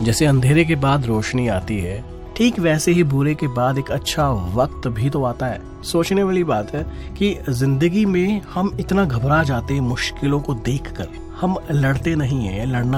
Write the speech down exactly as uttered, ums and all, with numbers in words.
जैसे अंधेरे के बाद रोशनी आती है, ठीक वैसे ही बुरे के बाद एक अच्छा वक्त भी तो आता है। सोचने वाली बात है कि जिंदगी में हम इतना घबरा जाते हैं मुश्किलों को देखकर, हम लड़ते नहीं है, लड़ना